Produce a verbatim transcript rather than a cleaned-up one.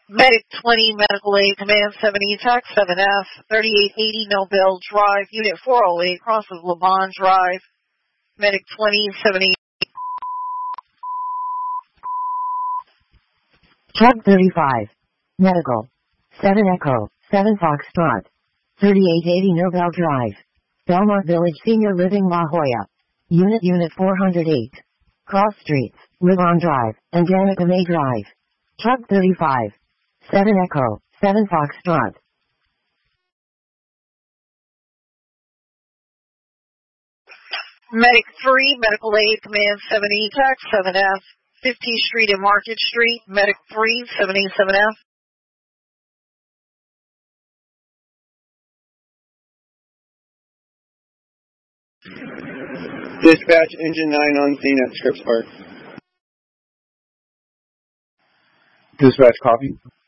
Medic twenty, Medical Aid, Command seventy, Tac seven F, thirty-eight eighty Nobel Drive, Unit four oh eight, crosses Le Bon Drive. Medic twenty, seventy. Truck thirty-five. Medical. seven Echo, seven Foxtrot. thirty-eight eighty Nobel Drive. Belmont Village Senior Living La Jolla. Unit Unit four oh eight. Cross Streets, Le Bon Drive, and Danica May Drive. Truck thirty-five. seven Echo, seven Foxtrot. Medic three, Medical Aid, Command seventy, Tac seven F, fifteenth Street and Market Street. Medic three, seventy-seven F. Dispatch engine nine on scene at Scripps Park. Dispatch copy.